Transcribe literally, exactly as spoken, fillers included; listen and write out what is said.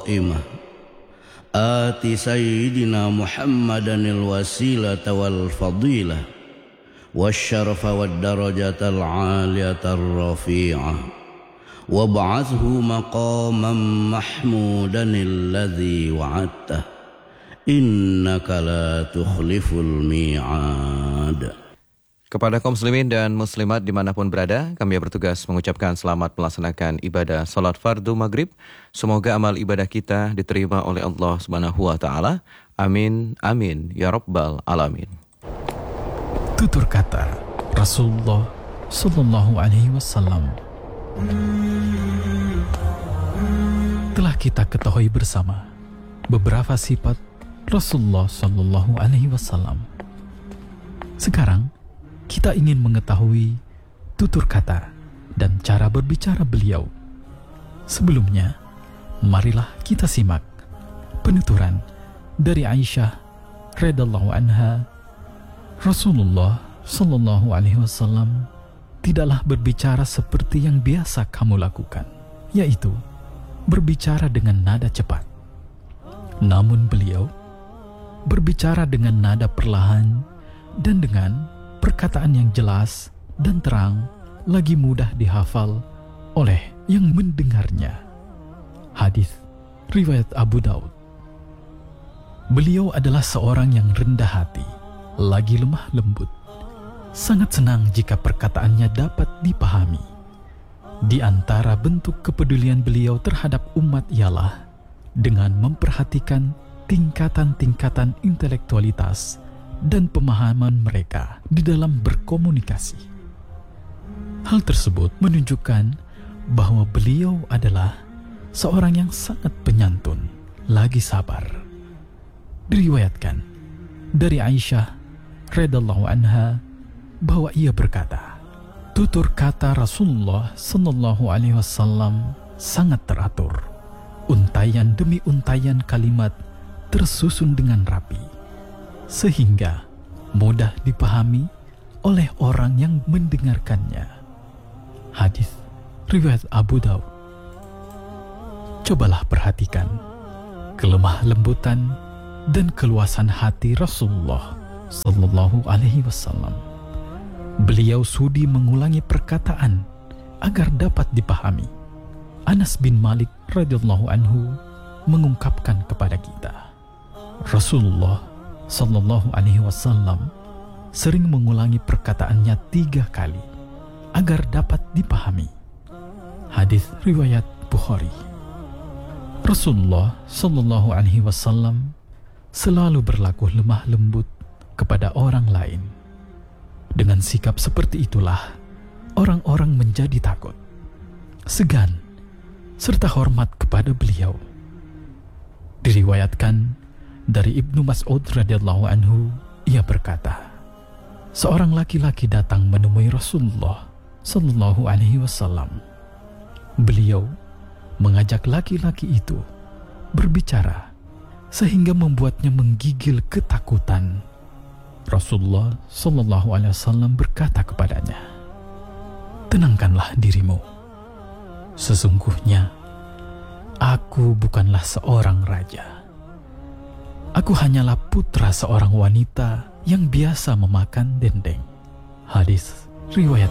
القائمة آت سيدنا محمدا الوسيلة والفضيلة والشرف والدرجة العالية الرفيعة وابعثه مقاما محمودا الذي وعدته إنك لا تخلف الميعاد. Kepada kaum muslimin dan muslimat dimanapun berada, kami bertugas mengucapkan selamat melaksanakan ibadah salat fardu maghrib. Semoga amal ibadah kita diterima oleh Allah Subhanahu wa taala. Amin amin ya rabbal alamin. Tutur kata Rasulullah sallallahu alaihi wasallam telah kita ketahui bersama beberapa sifat Rasulullah sallallahu alaihi wasallam. Sekarang kita ingin mengetahui tutur kata dan cara berbicara beliau. Sebelumnya, marilah kita simak penuturan dari Aisyah radhiyallahu anha. Rasulullah sallallahu alaihi wasallam tidaklah berbicara seperti yang biasa kamu lakukan, yaitu berbicara dengan nada cepat. Namun beliau berbicara dengan nada perlahan dan dengan perkataan yang jelas dan terang, lagi mudah dihafal oleh yang mendengarnya. Hadis riwayat Abu Daud. Beliau adalah seorang yang rendah hati, lagi lemah lembut. Sangat senang jika perkataannya dapat dipahami. Di antara bentuk kepedulian beliau terhadap umat ialah dengan memperhatikan tingkatan-tingkatan intelektualitas dan pemahaman mereka di dalam berkomunikasi. Hal tersebut menunjukkan bahwa beliau adalah seorang yang sangat penyantun, lagi sabar. Diriwayatkan dari Aisyah radhiyallahu anha bahwa ia berkata, tutur kata Rasulullah sallallahu alaihi wasallam sangat teratur. Untayan demi untayan kalimat tersusun dengan rapi, sehingga mudah dipahami oleh orang yang mendengarkannya. Hadis riwayat Abu Daud. Cobalah perhatikan kelemah lembutan dan keluasan hati Rasulullah sallallahu alaihi wasallam. Beliau sudi mengulangi perkataan agar dapat dipahami. Anas bin Malik radhiyallahu anhu mengungkapkan kepada kita, Rasulullah sallallahu alaihi wasallam sering mengulangi perkataannya tiga kali agar dapat dipahami. Hadis riwayat Bukhari. Rasulullah sallallahu alaihi wasallam selalu berlaku lemah lembut kepada orang lain. Dengan sikap seperti itulah orang-orang menjadi takut, segan, serta hormat kepada beliau. Diriwayatkan dari Ibnu Mas'ud radhiyallahu anhu, ia berkata, seorang laki-laki datang menemui Rasulullah sallallahu alaihi wasallam. Beliau mengajak laki-laki itu berbicara sehingga membuatnya menggigil ketakutan. Rasulullah sallallahu alaihi wasallam berkata kepadanya, tenangkanlah dirimu. Sesungguhnya aku bukanlah seorang raja. Aku hanyalah putra seorang wanita yang biasa memakan dendeng. Hadis riwayat